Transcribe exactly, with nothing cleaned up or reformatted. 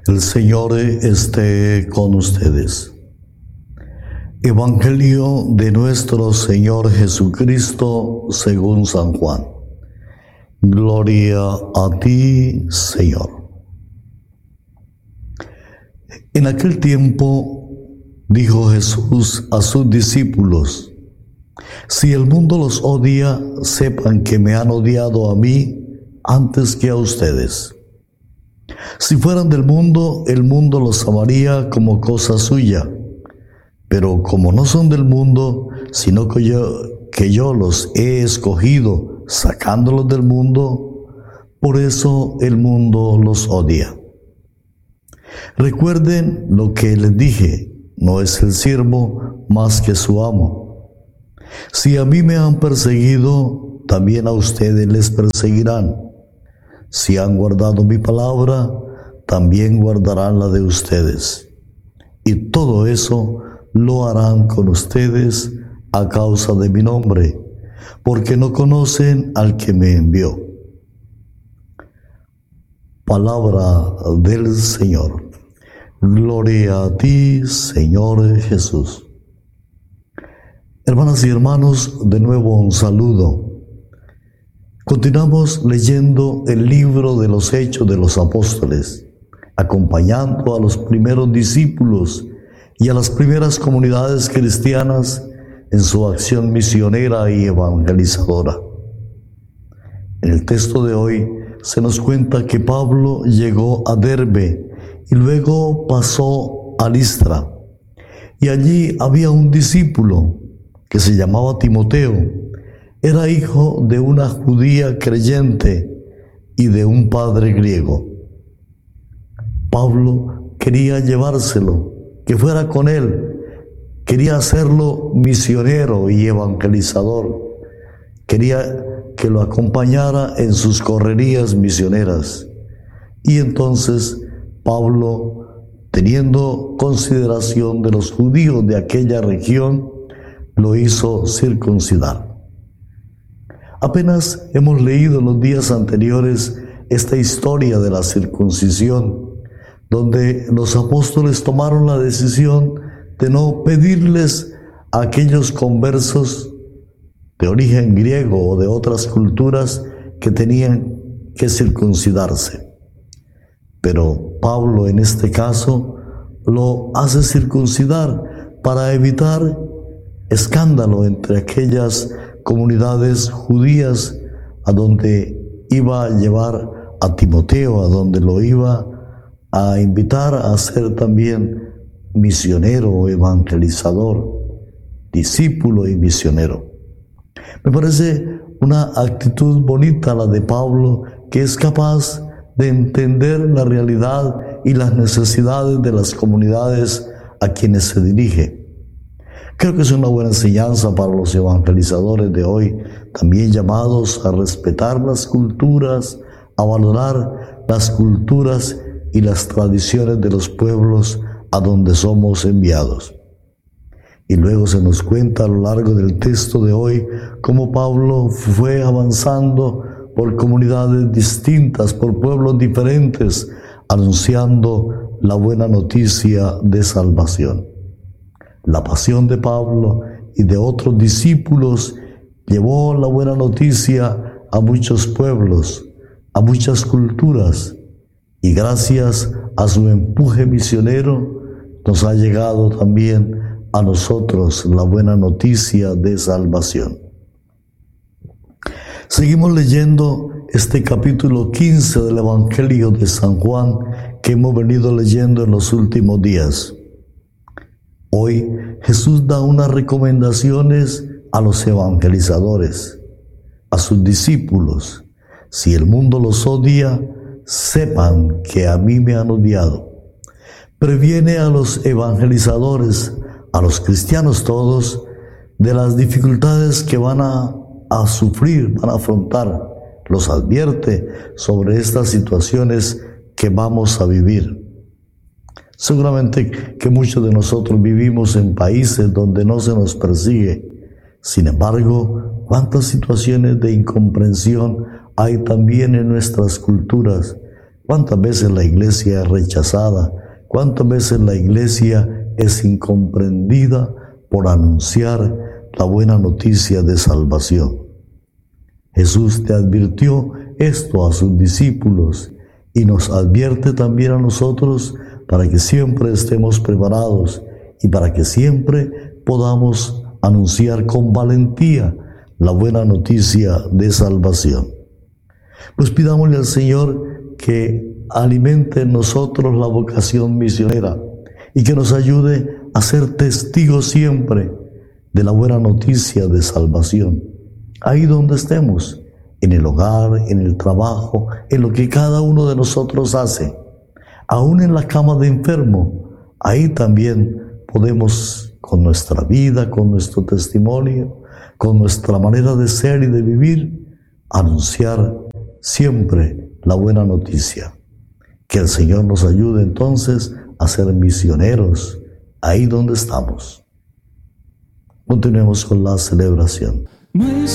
El Señor esté con ustedes. Evangelio de nuestro Señor Jesucristo según San Juan. Gloria a ti, Señor. En aquel tiempo dijo Jesús a sus discípulos: si el mundo los odia, sepan que me han odiado a mí antes que a ustedes. Si fueran del mundo, el mundo los amaría como cosa suya. Pero como no son del mundo, sino que yo, que yo los he escogido sacándolos del mundo, por eso el mundo los odia. Recuerden lo que les dije: no es el siervo más que su amo. Si a mí me han perseguido, también a ustedes les perseguirán. Si han guardado mi palabra, también guardarán la de ustedes. Y todo eso lo harán con ustedes a causa de mi nombre, porque no conocen al que me envió. Palabra del Señor. Gloria a ti, Señor Jesús. Hermanas y hermanos, de nuevo un saludo. Continuamos leyendo el libro de los Hechos de los Apóstoles, acompañando a los primeros discípulos y a las primeras comunidades cristianas en su acción misionera y evangelizadora. En el texto de hoy se nos cuenta que Pablo llegó a Derbe y luego pasó a Listra, y allí había un discípulo que se llamaba Timoteo. Era hijo de una judía creyente y de un padre griego. Pablo quería llevárselo, que fuera con él. Quería hacerlo misionero y evangelizador. Quería que lo acompañara en sus correrías misioneras. Y entonces Pablo, teniendo consideración de los judíos de aquella región, lo hizo circuncidar. Apenas hemos leído en los días anteriores esta historia de la circuncisión, donde los apóstoles tomaron la decisión de no pedirles a aquellos conversos de origen griego o de otras culturas que tenían que circuncidarse. Pero Pablo en este caso lo hace circuncidar para evitar escándalo entre aquellas comunidades judías a donde iba a llevar a Timoteo, a donde lo iba a invitar a ser también misionero, evangelizador, discípulo y misionero. Me parece una actitud bonita la de Pablo, que es capaz de entender la realidad y las necesidades de las comunidades a quienes se dirige. Creo que es una buena enseñanza para los evangelizadores de hoy, también llamados a respetar las culturas, a valorar las culturas y las tradiciones de los pueblos a donde somos enviados. Y luego se nos cuenta a lo largo del texto de hoy cómo Pablo fue avanzando por comunidades distintas, por pueblos diferentes, anunciando la buena noticia de salvación. La pasión de Pablo y de otros discípulos llevó la buena noticia a muchos pueblos, a muchas culturas, y gracias a su empuje misionero nos ha llegado también a nosotros la buena noticia de salvación. Seguimos leyendo este capítulo quince del Evangelio de San Juan que hemos venido leyendo en los últimos días. Hoy Jesús da unas recomendaciones a los evangelizadores, a sus discípulos. Si el mundo los odia, sepan que a mí me han odiado. Previene a los evangelizadores, a los cristianos todos, de las dificultades que van a, a sufrir, van a afrontar. Los advierte sobre estas situaciones que vamos a vivir. Seguramente que muchos de nosotros vivimos en países donde no se nos persigue. Sin embargo, cuántas situaciones de incomprensión hay también en nuestras culturas. ¿Cuántas veces la iglesia es rechazada? ¿Cuántas veces la iglesia es incomprendida por anunciar la buena noticia de salvación? Jesús te advirtió esto a sus discípulos y nos advierte también a nosotros para que siempre estemos preparados y para que siempre podamos anunciar con valentía la buena noticia de salvación. Pues pidámosle al Señor que alimente en nosotros la vocación misionera y que nos ayude a ser testigos siempre de la buena noticia de salvación. Ahí donde estemos, en el hogar, en el trabajo, en lo que cada uno de nosotros hace, aún en la cama de enfermo, ahí también podemos, con nuestra vida, con nuestro testimonio, con nuestra manera de ser y de vivir, anunciar siempre la buena noticia. Que el Señor nos ayude entonces a ser misioneros ahí donde estamos. Continuemos con la celebración.